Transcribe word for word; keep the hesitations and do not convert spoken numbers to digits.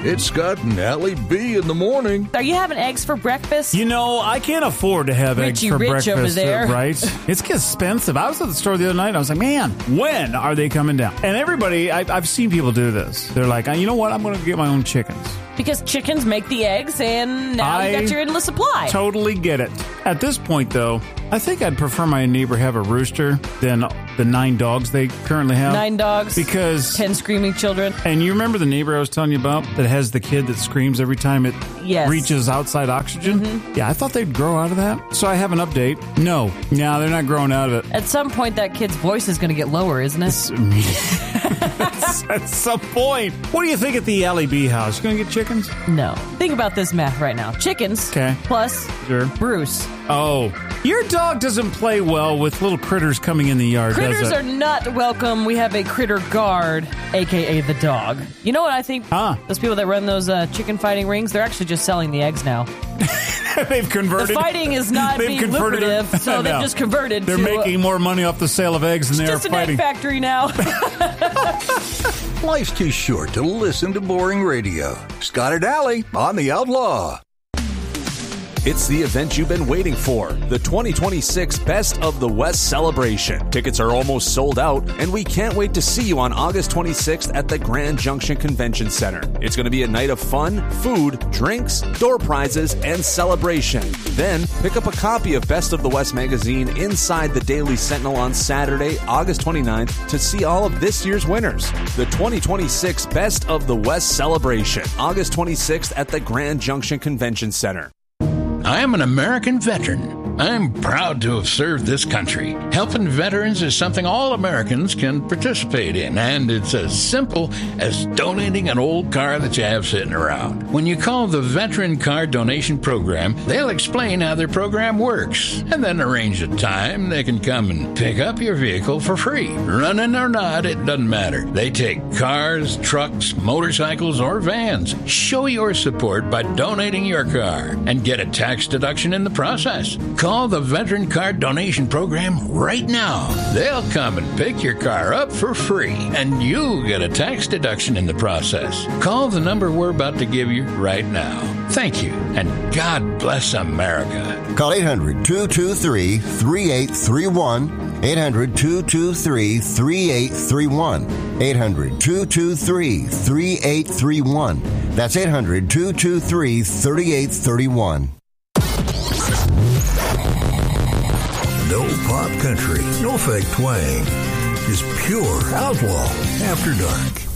It's Scott and Allie B in the morning. Are you having eggs for breakfast? You know, I can't afford to have Richie eggs for Rich breakfast, over there. right? It's expensive. I was at the store the other night, and I was like, man, when are they coming down? And everybody, I, I've seen people do this. They're like, you know what? I'm going to get my own chickens. Because chickens make the eggs, and now I you got your endless supply. Totally get it. At this point, though, I think I'd prefer my neighbor have a rooster than the nine dogs they currently have. Nine dogs. Because ten screaming children. And you remember the neighbor I was telling you about that has the kid that screams every time it yes. reaches outside oxygen? Mm-hmm. Yeah, I thought they'd grow out of that. So I have an update. No. No, they're not growing out of it. At some point, that kid's voice is going to get lower, isn't it? At some point. What do you think at the Allie B house? You going to get chickens? No. Think about this math right now. Chickens okay. plus sure. Bruce. Oh. Your dog doesn't play well with little critters coming in the yard, critters does it? Critters are not welcome. We have a critter guard, a k a the dog. You know what I think? Huh? Those people that run those uh, chicken fighting rings, they're actually just selling the eggs now. They've converted. The fighting is not they've being converted lucrative, it. so no. they've just converted They're to... They're making more money off the sale of eggs than they are fighting. It's just an egg factory now. Life's too short to listen to boring radio. Scott and Allie on The Outlaw. It's the event you've been waiting for, the twenty twenty-six Best of the West celebration. Tickets are almost sold out, and we can't wait to see you on August twenty-sixth at the Grand Junction Convention Center. It's going to be a night of fun, food, drinks, door prizes, and celebration. Then, pick up a copy of Best of the West magazine inside the Daily Sentinel on Saturday, August twenty-ninth, to see all of this year's winners. The twenty twenty-six Best of the West celebration, August twenty-sixth at the Grand Junction Convention Center. I am an American veteran. I'm proud to have served this country. Helping veterans is something all Americans can participate in, and it's as simple as donating an old car that you have sitting around. When you call the Veteran Car Donation Program, they'll explain how their program works, and then arrange a time they can come and pick up your vehicle for free. Running or not, it doesn't matter. They take cars, trucks, motorcycles, or vans. Show your support by donating your car and get a tax deduction in the process. Call the Veteran Car Donation Program right now. They'll come and pick your car up for free, and you get a tax deduction in the process. Call the number we're about to give you right now. Thank you, and God bless America. Call eight hundred, two two three, three eight three one. eight hundred, two two three, three eight three one. eight hundred, two two three, three eight three one. That's eight hundred, two two three, three eight three one. No pop country, no fake twang. Just pure outlaw after dark.